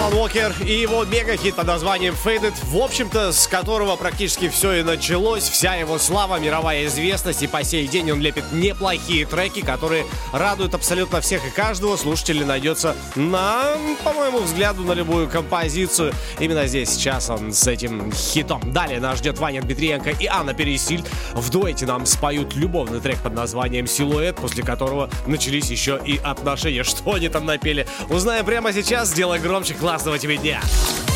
Алан Уокер и его мега-хит под названием Faded, в общем-то, с которого практически все и началось, вся его слава, мировая известность, и по сей день он лепит неплохие треки, которые радуют абсолютно всех и каждого. Слушателей найдется по моему взгляду, на любую композицию. Именно здесь сейчас он с этим хитом. Далее нас ждет Ваня Дмитриенко и Анна Пересиль. В дуэте нам споют любовный трек под названием «Силуэт», после которого начались еще и отношения. Что они там напели, узнаем прямо сейчас. Сделай громче. Классного тебе дня!